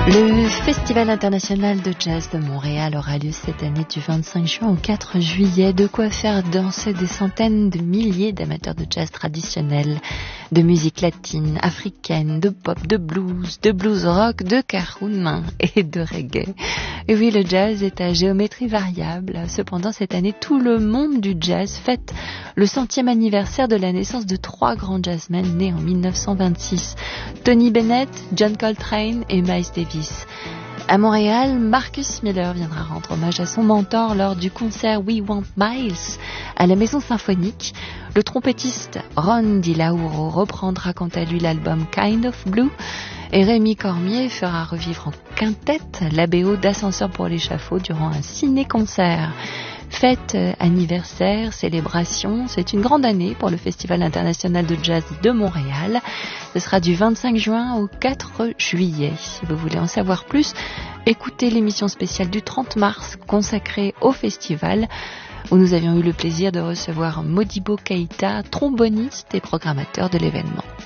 Le Festival international de jazz de Montréal aura lieu cette année du 25 juin au 4 juillet. De quoi faire danser des centaines de milliers d'amateurs de jazz traditionnel, de musique latine, africaine, de pop, de blues rock, de caroun et de reggae. Et oui, le jazz est à géométrie variable. Cependant, cette année, tout le monde du jazz fête le 100e anniversaire de la naissance de 3 grands jazzmen nés en 1926. Tony Bennett, John Coltrane et Miles Davis. À Montréal, Marcus Miller viendra rendre hommage à son mentor lors du concert We Want Miles à la Maison Symphonique. Le trompettiste Ron Di Lauro reprendra quant à lui l'album Kind of Blue et Rémi Cormier fera revivre en quintette la BO d'Ascenseur pour l'échafaud durant un ciné-concert. Fête, anniversaire, célébration, c'est une grande année pour le Festival international de jazz de Montréal. Ce sera du 25 juin au 4 juillet. Si vous voulez en savoir plus, écoutez l'émission spéciale du 30 mars consacrée au festival, où nous avions eu le plaisir de recevoir Modibo Keïta, tromboniste et programmateur de l'événement.